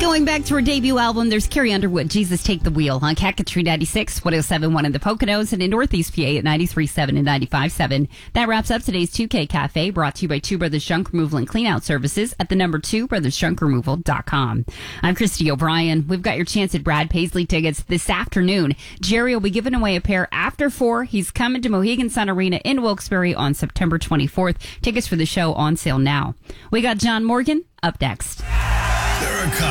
Going back to her debut album, there's Carrie Underwood, Jesus Take the Wheel, on Cat-Country 96, 107.1 in the Poconos, and in Northeast PA at 93.7 and 95.7. That wraps up today's 2K Cafe, brought to you by Two Brothers Junk Removal and Cleanout Services at the number 2brothersjunkremoval.com. I'm Christy O'Brien. We've got your chance at Brad Paisley tickets this afternoon. Jerry will be giving away a pair after 4. He's coming to Mohegan Sun Arena in Wilkes-Barre on September 24th. Tickets for the show on sale now. We got John Morgan up next.